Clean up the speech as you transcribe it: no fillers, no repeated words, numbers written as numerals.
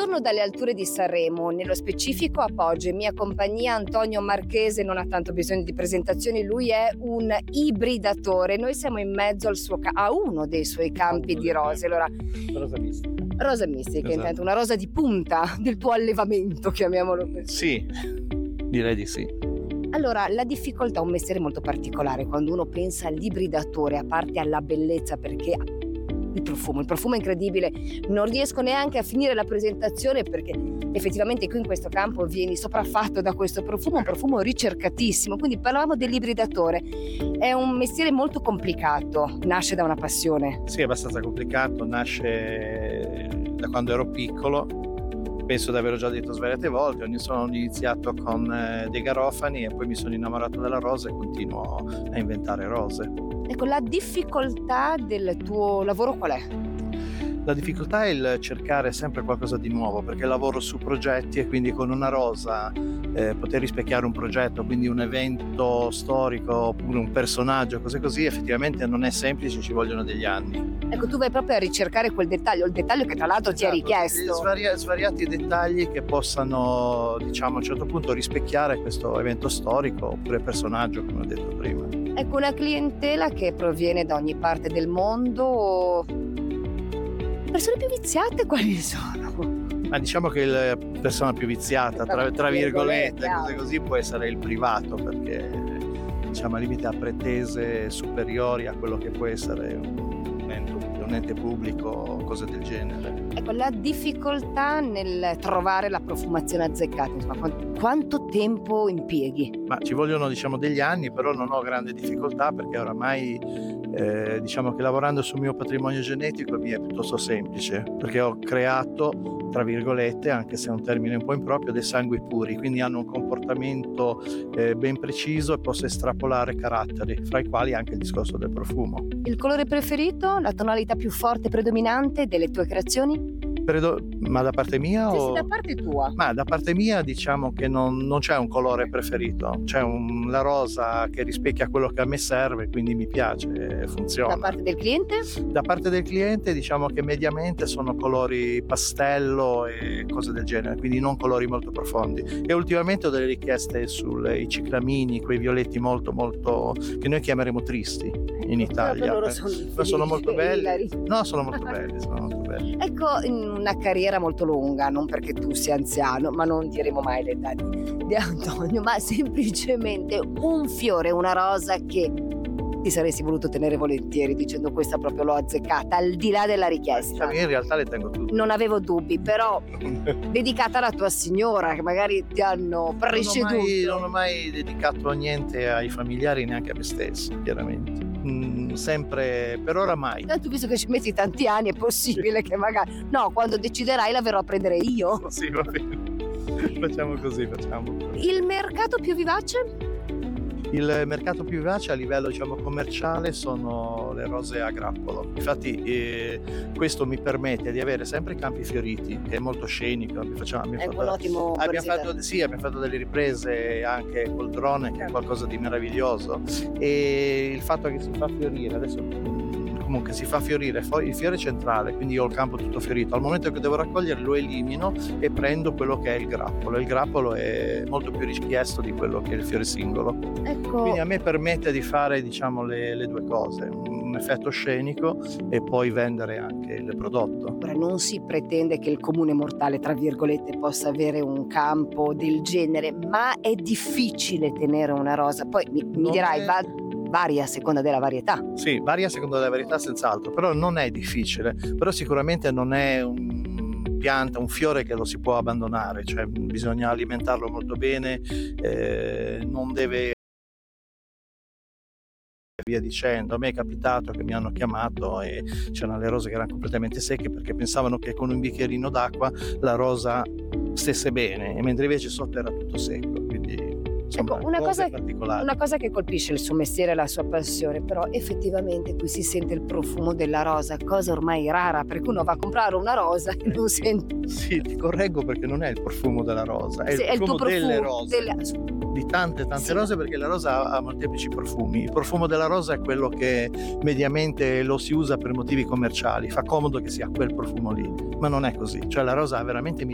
Buongiorno dalle alture di Sanremo, nello specifico appoggio in mia compagnia Antonio Marchese, non ha tanto bisogno di presentazioni, lui è un ibridatore, noi siamo in mezzo a uno dei suoi campi di rose. Allora, rosa mistica, esatto. Intanto una rosa di punta del tuo allevamento, chiamiamolo così. Sì, direi di sì. Allora, la difficoltà è un mestiere molto particolare quando uno pensa all'ibridatore, a parte alla bellezza, perché il profumo è incredibile, non riesco neanche a finire la presentazione perché effettivamente qui in questo campo vieni sopraffatto da questo profumo, un profumo ricercatissimo. Quindi parlavamo dell'ibridatore, è un mestiere molto complicato, nasce da una passione. Sì, è abbastanza complicato, nasce da quando ero piccolo, penso di averlo già detto svariate volte. Sono iniziato con dei garofani e poi mi sono innamorato della rosa e continuo a inventare rose. Ecco, la difficoltà del tuo lavoro qual è? La difficoltà è il cercare sempre qualcosa di nuovo, perché lavoro su progetti e quindi con una rosa poter rispecchiare un progetto, quindi un evento storico oppure un personaggio, cose così, effettivamente non è semplice, ci vogliono degli anni. Ecco, tu vai proprio a ricercare quel dettaglio, il dettaglio che tra l'altro ti è richiesto. Svariati dettagli che possano, diciamo, a un certo punto rispecchiare questo evento storico oppure personaggio, come ho detto prima. Ecco, una clientela che proviene da ogni parte del mondo. Persone più viziate quali sono? Ma diciamo che la persona più viziata, tra virgolette, cose così, può essere il privato, perché diciamo al limite ha pretese superiori a quello che può essere un ente pubblico, cose del genere. Ecco, la difficoltà nel trovare la profumazione azzeccata, insomma, quanto tempo impieghi? Ma ci vogliono, diciamo, degli anni, però non ho grande difficoltà perché oramai diciamo che lavorando sul mio patrimonio genetico mi è piuttosto semplice, perché ho creato, tra virgolette, anche se è un termine un po' improprio, dei sangui puri, quindi hanno un comportamento ben preciso e posso estrapolare caratteri, fra i quali anche il discorso del profumo. Il colore preferito, la tonalità più forte e predominante delle tue creazioni? Ma da parte mia Sì, o... sì, da parte tua. Ma da parte mia diciamo che non c'è un colore preferito, c'è la rosa che rispecchia quello che a me serve, quindi mi piace, funziona. Da parte del cliente? Da parte del cliente diciamo che mediamente sono colori pastello e cose del genere, quindi non colori molto profondi. E ultimamente ho delle richieste sui ciclamini, quei violetti molto molto che noi chiameremo tristi in Italia. Loro sono molto belli. Ilari. No, sono molto belli. Ecco, in una carriera molto lunga, non perché tu sia anziano, ma non diremo mai l'età di Antonio, ma semplicemente un fiore, una rosa che ti saresti voluto tenere volentieri, dicendo questa proprio l'ho azzeccata, al di là della richiesta. In realtà le tengo tutte. Non avevo dubbi, però dedicata alla tua signora, che magari ti hanno preceduto. Non ho mai dedicato niente ai familiari, neanche a me stesso, chiaramente. Sempre, per ora mai. Tanto visto che ci metti tanti anni, è possibile che magari no, quando deciderai la verrò a prendere io. Sì, va bene. Facciamo così. Il mercato più vivace? Il mercato più vivace a livello, diciamo, commerciale sono le rose a grappolo. Infatti questo mi permette di avere sempre campi fioriti, che è molto scenico. Abbiamo fatto delle riprese anche col drone, che è qualcosa di meraviglioso, e il fatto che si fa fiorire adesso. Comunque si fa fiorire il fiore centrale, quindi io ho il campo tutto fiorito. Al momento che devo raccogliere lo elimino e prendo quello che è il grappolo. Il grappolo è molto più richiesto di quello che è il fiore singolo. Ecco. Quindi a me permette di fare, diciamo, le due cose, un effetto scenico e poi vendere anche il prodotto. Ora non si pretende che il comune mortale, tra virgolette, possa avere un campo del genere, ma è difficile tenere una rosa. Poi mi dirai, varia a seconda della varietà. Sì, varia a seconda della varietà senz'altro, però non è difficile, però sicuramente non è un fiore che lo si può abbandonare, cioè bisogna alimentarlo molto bene, non deve via dicendo. A me è capitato che mi hanno chiamato e c'erano le rose che erano completamente secche perché pensavano che con un bicchierino d'acqua la rosa stesse bene, e mentre invece sotto era tutto secco, quindi insomma, ecco, una cosa che colpisce il suo mestiere e la sua passione, però effettivamente qui si sente il profumo della rosa, cosa ormai rara, perché uno va a comprare una rosa e non sente. Sì, ti correggo perché non è il profumo della rosa, è il profumo delle rose. Di tante sì. Rose, perché la rosa ha molteplici profumi. Il profumo della rosa è quello che mediamente lo si usa per motivi commerciali, fa comodo che sia quel profumo lì, ma non è così, cioè la rosa ha veramente